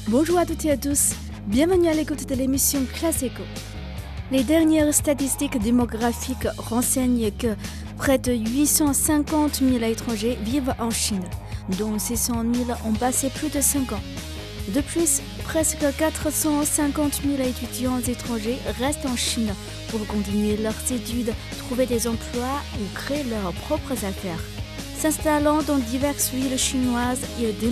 Bonjour à toutes et à tous, bienvenue à l'écoute de l'émission Classe Éco. Les dernières statistiques démographiques renseignent que près de 850 000 étrangers vivent en Chine, dont 600 000 ont passé plus de 5 ans. De plus, presque 450 000 étudiants étrangers restent en Chine pour continuer leurs études, trouver des emplois ou créer leurs propres affaires. S'installant dans diverses villes chinoises, ils